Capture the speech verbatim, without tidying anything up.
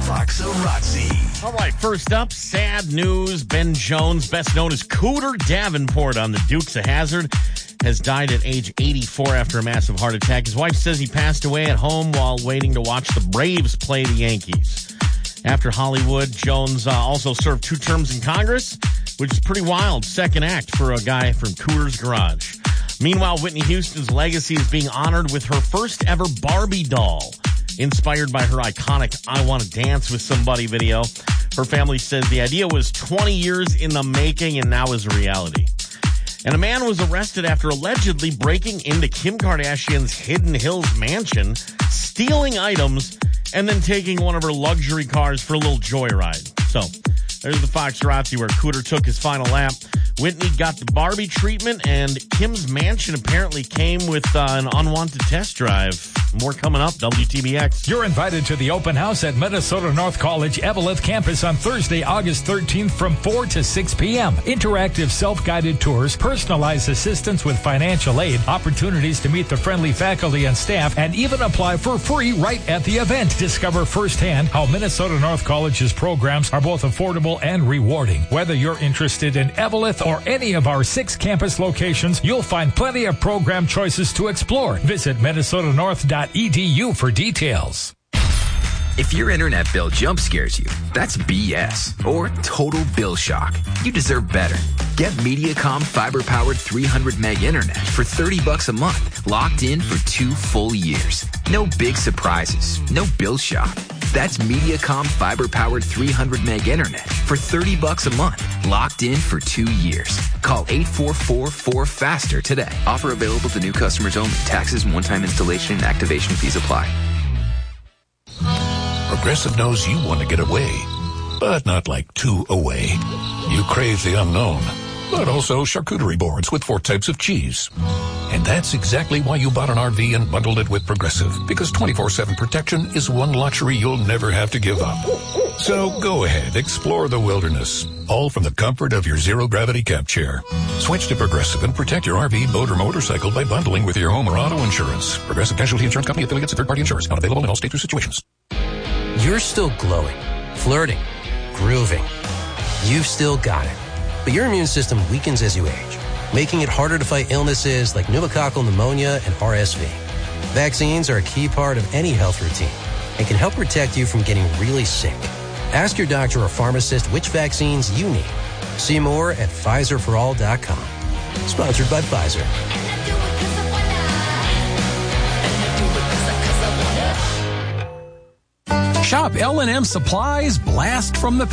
Foxarazzi. All right, first up, sad news. Ben Jones, best known as Cooter Davenport on the Dukes of Hazzard, has died at age eighty-four after a massive heart attack. His wife says he passed away at home while waiting to watch the Braves play the Yankees. After Hollywood, Jones uh, also served two terms in Congress, which is pretty wild. Second act for a guy from Cooter's Garage. Meanwhile, Whitney Houston's legacy is being honored with her first ever Barbie doll, inspired by her iconic I Want to Dance with Somebody video. Her family says the idea was twenty years in the making and now is a reality. And a man was arrested after allegedly breaking into Kim Kardashian's Hidden Hills mansion, stealing items, and then taking one of her luxury cars for a little joyride. So, there's the Foxarazzi where Cooter took his final lap. Whitney got the Barbie treatment, and Kim's mansion apparently came with uh, an unwanted test drive. More coming up, W T B X. You're invited to the open house at Minnesota North College Eveleth campus on Thursday, August thirteenth from four to six p.m. Interactive self-guided tours, personalized assistance with financial aid, opportunities to meet the friendly faculty and staff, and even apply for free right at the event. Discover firsthand how Minnesota North College's programs are both affordable and rewarding. Whether you're interested in Eveleth or any of our six campus locations, you'll find plenty of program choices to explore. Visit minnesota north dot e d u for details. If your internet bill jump scares you, that's B S or total bill shock. You deserve better. Get Mediacom fiber-powered three hundred meg internet for thirty bucks a month, locked in for two full years. No big surprises, no bill shock. That's Mediacom fiber-powered three hundred meg internet for thirty bucks a month, locked in for two years. Call eight four four four faster today. Offer available to new customers only. Taxes and one-time installation and activation fees apply. Progressive knows you want to get away, but not like too away. You crave the unknown, but also charcuterie boards with four types of cheese. And that's exactly why you bought an R V and bundled it with Progressive, because twenty-four seven protection is one luxury you'll never have to give up. So go ahead, explore the wilderness, all from the comfort of your zero-gravity camp chair. Switch to Progressive and protect your R V, boat, or motorcycle by bundling with your home or auto insurance. Progressive Casualty Insurance Company, affiliates, and third-party insurers. Not available in all states or situations. You're still glowing, flirting, grooving. You've still got it. But your immune system weakens as you age, making it harder to fight illnesses like pneumococcal pneumonia and R S V. Vaccines are a key part of any health routine and can help protect you from getting really sick. Ask your doctor or pharmacist which vaccines you need. See more at Pfizer for all dot com. Sponsored by Pfizer. Shop L and M Supplies Blast from the